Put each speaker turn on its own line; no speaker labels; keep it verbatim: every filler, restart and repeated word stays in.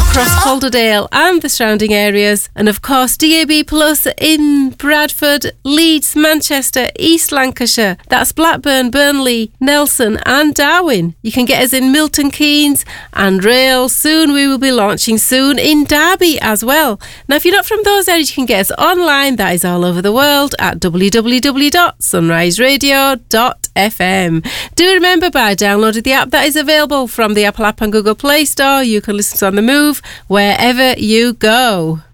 across Calderdale and the surrounding areas, and of course D A B Plus in Bradford, Leeds, Manchester, East Lancashire. That's Blackburn, Burnley, Nelson and Darwin. You can get us in Milton Keynes and Rail. Soon we will be launching soon in Derby as well. Now if you're not from those areas, you can get us online. That is all over the world at w w w dot sunrise radio dot f m. Do remember, by downloading the app that is available from the Apple app and Google Play Store, you can listen to On The Move wherever you go.